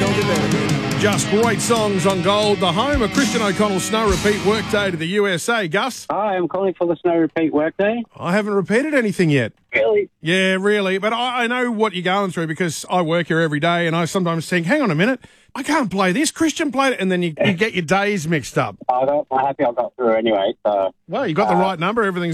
Just great songs on Gold, the home of Christian O'Connell's Snow Repeat Workday to the USA. Gus? Hi, I'm calling for the Snow Repeat Workday. I haven't repeated anything yet. Really? Yeah, really. But I know what you're going through because I work here every day and I sometimes think, hang on a minute, I can't play this. Christian played it. And then you get your days mixed up. I'm happy I got through anyway. So, Well, you got the right number. Everything's